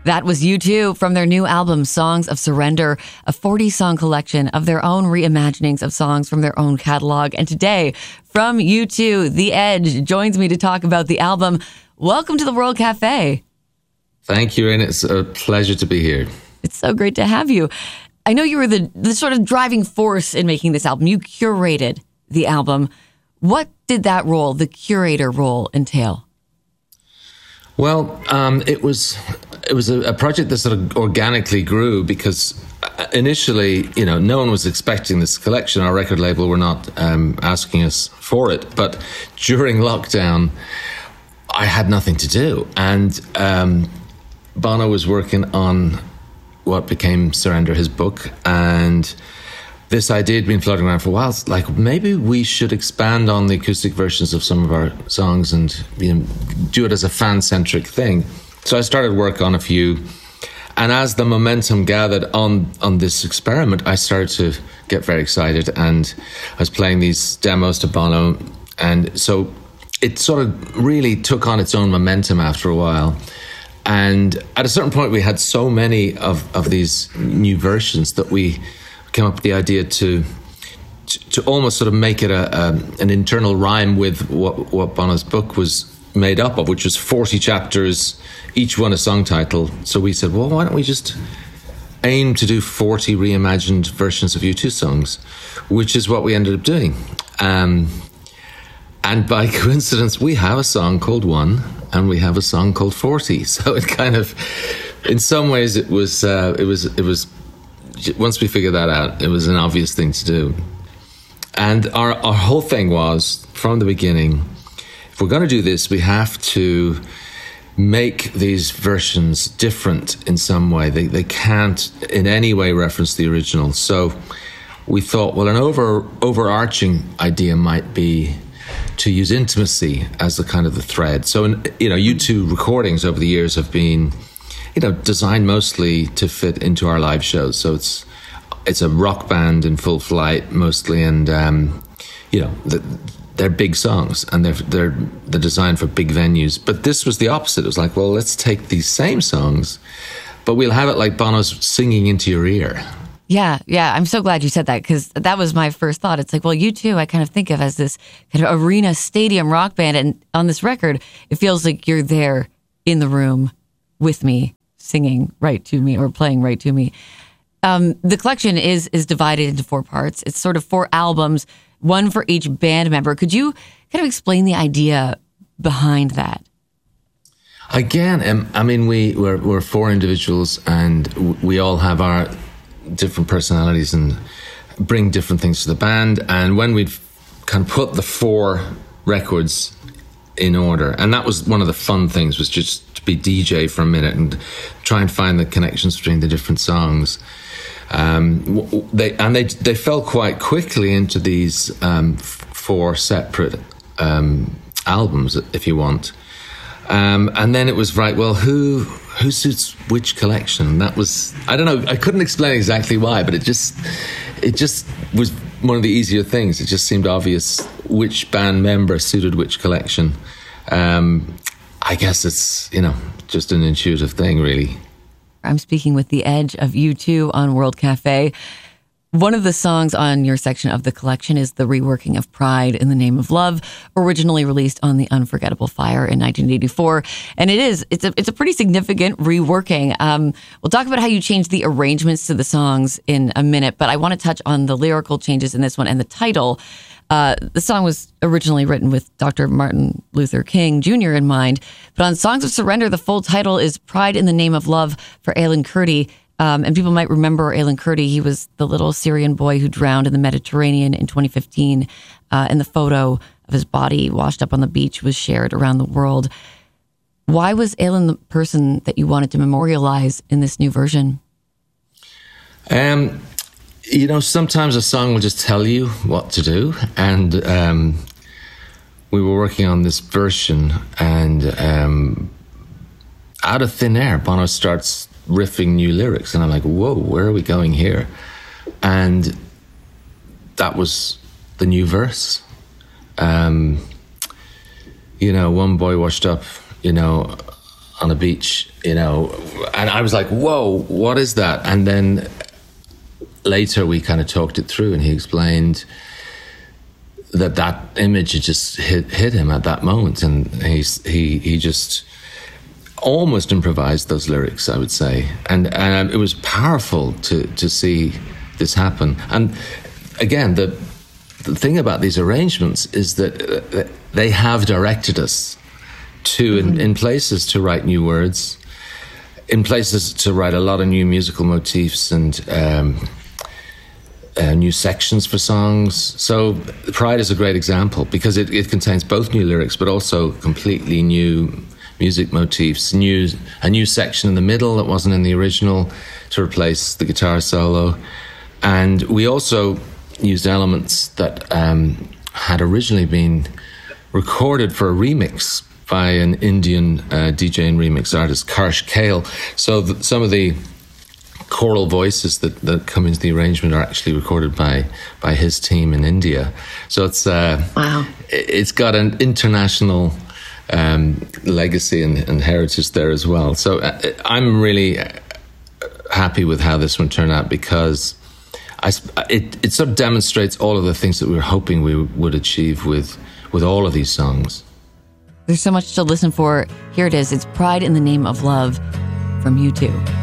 That was U2 from their new album, Songs of Surrender, a 40-song collection of their own reimaginings of songs from their own catalog. And today, from U2, The Edge joins me to talk about the album. Welcome to the World Cafe. Thank you, and it's a pleasure to be here. It's so great to have you. I know you were the sort of driving force in making this album. You curated the album. What did that role, the curator role, entail? Well, it was a project that sort of organically grew because initially, no one was expecting this collection. Our record label were not asking us for it. But during lockdown, I had nothing to do. And Bono was working on what became Surrender, his book. And this idea had been floating around for a while. It's like, maybe we should expand on the acoustic versions of some of our songs and do it as a fan-centric thing. So I started work on a few. And as the momentum gathered on this experiment, I started to get very excited. And I was playing these demos to Bono. And so it sort of really took on its own momentum after a while. And at a certain point, we had so many of these new versions that we came up with the idea to almost sort of make it an internal rhyme with what Bono's book was made up of, which was 40 chapters, each one a song title. So we said, well, why don't we just aim to do 40 reimagined versions of U2 songs, which is what we ended up doing. And by coincidence, we have a song called One, and we have a song called 40. So it kind of, in some ways, it was once we figured that out, it was an obvious thing to do. And our whole thing was, from the beginning, if we're going to do this, we have to make these versions different in some way. They can't in any way reference the original. So we thought, well, an overarching idea might be to use intimacy as the kind of the thread. So, U2 recordings over the years have been designed mostly to fit into our live shows. So it's a rock band in full flight mostly, and they're big songs and they're designed for big venues. But this was the opposite. It was like, well, let's take these same songs, but we'll have it like Bono's singing into your ear. Yeah. I'm so glad you said that, because that was my first thought. It's like, well, U2 I kind of think of as this kind of arena stadium rock band, and on this record, it feels like you're there in the room with me, singing right to me or playing right to me. The collection is divided into 4 parts. It's sort of 4 albums, one for each band member. Could you kind of explain the idea behind that? Again, we're 4 individuals, and we all have our different personalities and bring different things to the band. And when we'd kind of put the 4 records in order, and that was one of the fun things, was just to be DJ for a minute and try and find the connections between the different songs. They fell quite quickly into these 4 separate albums, if you want. And then it was right, well, who suits which collection? That was, I don't know, I couldn't explain exactly why, but it just was one of the easier things. It just seemed obvious which band member suited which collection. I guess it's, just an intuitive thing, really. I'm speaking with The Edge of U2 on World Cafe. One of the songs on your section of the collection is the reworking of Pride in the Name of Love, originally released on The Unforgettable Fire in 1984. And it's a pretty significant reworking. We'll talk about how you changed the arrangements to the songs in a minute, but I want to touch on the lyrical changes in this one and the title. The song was originally written with Dr. Martin Luther King Jr. in mind, but on Songs of Surrender, the full title is Pride in the Name of Love for Alan Kurdi. And people might remember Alan Kurdi. He was the little Syrian boy who drowned in the Mediterranean in 2015. And the photo of his body washed up on the beach was shared around the world. Why was Alan the person that you wanted to memorialize in this new version? Sometimes a song will just tell you what to do. And we were working on this version, and out of thin air, Bono starts riffing new lyrics, and I'm like, whoa, where are we going here? And that was the new verse. One boy washed up, on a beach, And I was like, whoa, what is that? And then later we kind of talked it through, and he explained that image had just hit him at that moment, and he just almost improvised those lyrics, I would say, and it was powerful to see this happen. And again, the thing about these arrangements is that they have directed us to in places to write new words, in places to write a lot of new musical motifs and new sections for songs. So Pride is a great example because it contains both new lyrics but also completely new music motifs, a new section in the middle that wasn't in the original to replace the guitar solo. And we also used elements that had originally been recorded for a remix by an Indian DJ and remix artist, Karsh Kale. So some of the choral voices that come into the arrangement are actually recorded by his team in India. So it's wow. It's got an international legacy and heritage there as well. So I'm really happy with how this one turned out because it sort of demonstrates all of the things that we were hoping we would achieve with all of these songs. There's so much to listen for. Here it is. It's Pride in the Name of Love from U2.